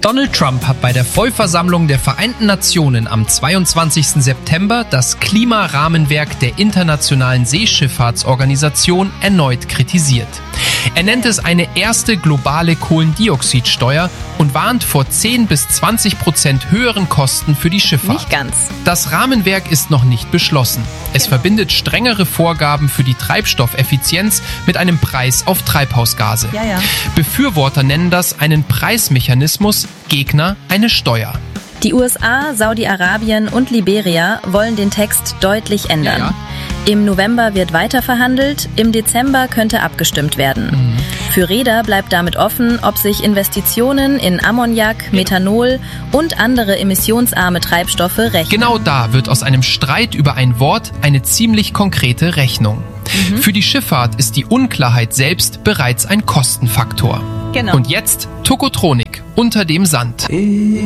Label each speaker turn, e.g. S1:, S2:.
S1: Donald Trump hat bei der Vollversammlung der Vereinten Nationen am 22. September das Klimarahmenwerk der Internationalen Seeschifffahrtsorganisation erneut kritisiert. Er nennt es eine erste globale Kohlendioxidsteuer und warnt vor 10-20% höheren Kosten für die Schifffahrt.
S2: Nicht ganz.
S1: Das Rahmenwerk ist noch nicht beschlossen. Es verbindet strengere Vorgaben für die Treibstoffeffizienz mit einem Preis auf Treibhausgase.
S2: Ja.
S1: Befürworter nennen das einen Preismechanismus, Gegner eine Steuer.
S2: Die USA, Saudi-Arabien und Liberia wollen den Text deutlich ändern.
S1: Ja.
S2: Im November wird weiter verhandelt, im Dezember könnte abgestimmt werden. Für Reeder bleibt damit offen, ob sich Investitionen in Ammoniak, Methanol und andere emissionsarme Treibstoffe rechnen.
S1: Genau da wird aus einem Streit über ein Wort eine ziemlich konkrete Rechnung. Für die Schifffahrt ist die Unklarheit selbst bereits ein Kostenfaktor.
S2: Genau.
S1: Und jetzt Tokotronik unter dem Sand.